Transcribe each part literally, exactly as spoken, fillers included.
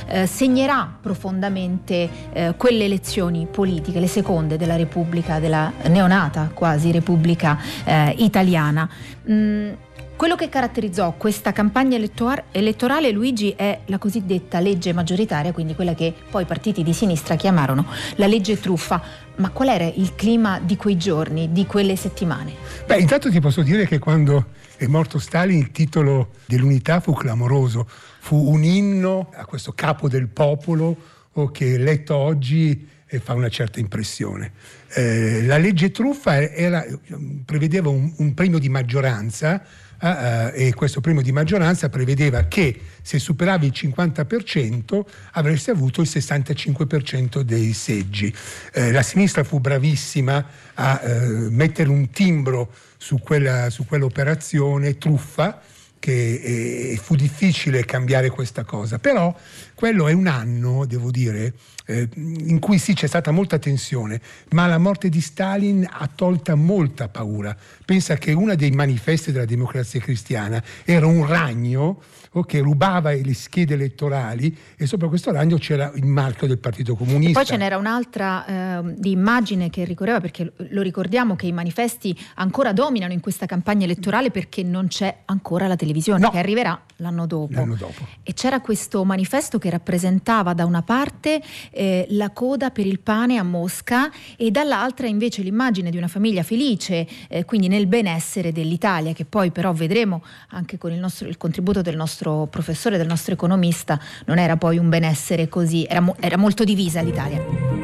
eh, segnerà profondamente eh, quelle elezioni politiche, le seconde della Repubblica, della neonata quasi Repubblica eh, Italiana. Mm, Quello che caratterizzò questa campagna elettor- elettorale, Luigi, è la cosiddetta legge maggioritaria, quindi quella che poi i partiti di sinistra chiamarono la legge truffa. Ma qual era il clima di quei giorni, di quelle settimane? Beh, intanto ti posso dire che quando è morto Stalin il titolo dell'unità fu clamoroso. Fu un inno a questo capo del popolo che letto oggi fa una certa impressione. Eh, la legge truffa era, prevedeva un, un premio di maggioranza. Uh, e questo premio di maggioranza prevedeva che se superavi il cinquanta per cento avresti avuto il sessantacinque per cento dei seggi. Uh, la sinistra fu bravissima a uh, mettere un timbro su, quella, su quell'operazione truffa, che eh, fu difficile cambiare questa cosa, però quello è un anno, devo dire, eh, in cui sì c'è stata molta tensione, ma la morte di Stalin ha tolta molta paura. Pensa che uno dei manifesti della Democrazia Cristiana era un ragno che rubava le schede elettorali e sopra questo ragno c'era il marchio del Partito Comunista. E poi ce n'era un'altra eh, di immagine che ricorreva, perché lo ricordiamo che i manifesti ancora dominano in questa campagna elettorale perché non c'è ancora la televisione, no, che arriverà l'anno dopo. l'anno dopo. E c'era questo manifesto che rappresentava da una parte eh, la coda per il pane a Mosca e dall'altra invece l'immagine di una famiglia felice, eh, quindi nel benessere dell'Italia, che poi però vedremo anche con il, nostro, il contributo del nostro professore, del nostro economista, non era poi un benessere così, era, mo- era molto divisa l'Italia.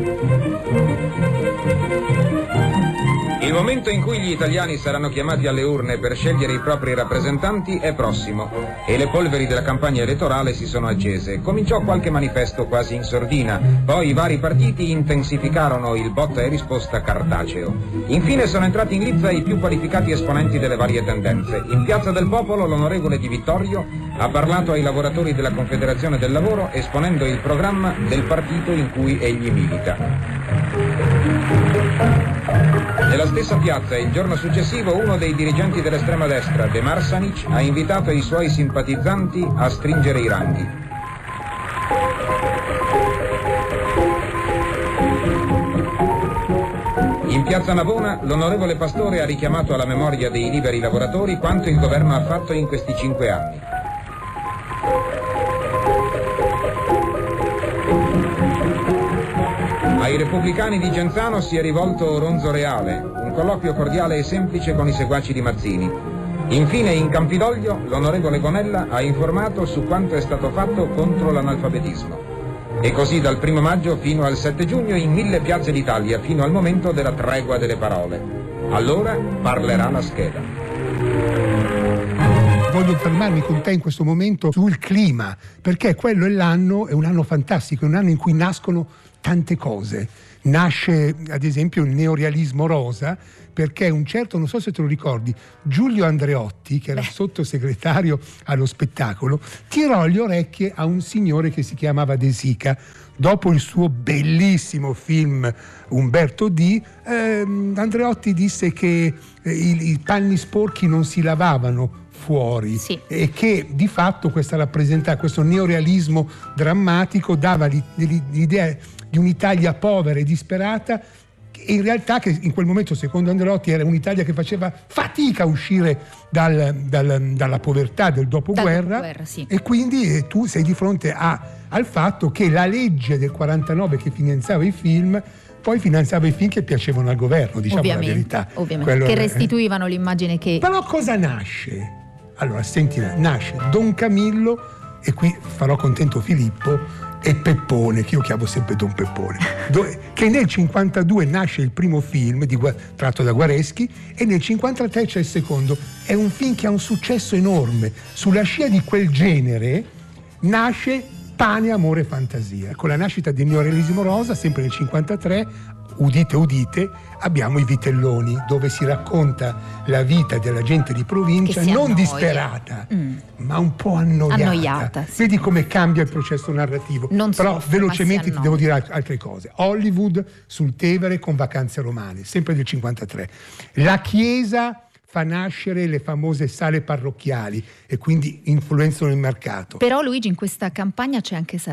Il momento in cui gli italiani saranno chiamati alle urne per scegliere i propri rappresentanti è prossimo e le polveri della campagna elettorale si sono accese. Cominciò qualche manifesto quasi in sordina, poi i vari partiti intensificarono il botta e risposta cartaceo. Infine sono entrati in lizza i più qualificati esponenti delle varie tendenze. In Piazza del Popolo l'onorevole Di Vittorio ha parlato ai lavoratori della Confederazione del Lavoro esponendo il programma del partito in cui egli milita. Nella stessa piazza, il giorno successivo, uno dei dirigenti dell'estrema destra, De Marsanic, ha invitato i suoi simpatizzanti a stringere i ranghi. In piazza Navona, l'onorevole Pastore ha richiamato alla memoria dei liberi lavoratori quanto il governo ha fatto in questi cinque anni. Ai repubblicani di Genzano si è rivolto Ronzo Reale, un colloquio cordiale e semplice con i seguaci di Mazzini. Infine, in Campidoglio, l'onorevole Gonella ha informato su quanto è stato fatto contro l'analfabetismo. E così dal primo maggio fino al sette giugno in mille piazze d'Italia, fino al momento della tregua delle parole. Allora parlerà la scheda. Voglio fermarmi con te in questo momento sul clima, perché quello è l'anno, è un anno fantastico, è un anno in cui nascono tante cose. Nasce ad esempio il neorealismo rosa, perché un certo, non so se te lo ricordi, Giulio Andreotti, che era Beh. sottosegretario allo spettacolo, tirò le orecchie a un signore che si chiamava De Sica. Dopo il suo bellissimo film Umberto D, ehm, Andreotti disse che eh, i, i panni sporchi non si lavavano fuori, sì, e che di fatto questa rappresentava, questo neorealismo drammatico dava l'idea di un'Italia povera e disperata, e in realtà che in quel momento secondo Andreotti era un'Italia che faceva fatica a uscire dal, dal, dalla povertà del dopoguerra, dopoguerra sì. E quindi eh, tu sei di fronte a, al fatto che la legge del quarantanove che finanziava i film poi finanziava i film che piacevano al governo, diciamo ovviamente, la verità. Ovviamente, Quello, che restituivano eh. l'immagine che... Però cosa nasce? Allora, senti, nasce Don Camillo, e qui farò contento Filippo, e Peppone, che io chiamo sempre Don Peppone, dove, che nel cinquantadue nasce il primo film di, tratto da Guareschi, e nel cinquantatré c'è il secondo. È un film che ha un successo enorme. Sulla scia di quel genere nasce Pane, Amore e Fantasia. Con la nascita del neorealismo rosa, sempre nel cinquantatré, udite udite, abbiamo i Vitelloni, dove si racconta la vita della gente di provincia, non annoia. disperata, mm. ma un po' annoiata. annoiata sì. Vedi come cambia il processo narrativo. Non Però soffre, velocemente ti devo dire altre cose. Hollywood sul Tevere con Vacanze romane, sempre del cinquantatré. La Chiesa fa nascere le famose sale parrocchiali e quindi influenzano il mercato. Però Luigi, in questa campagna c'è anche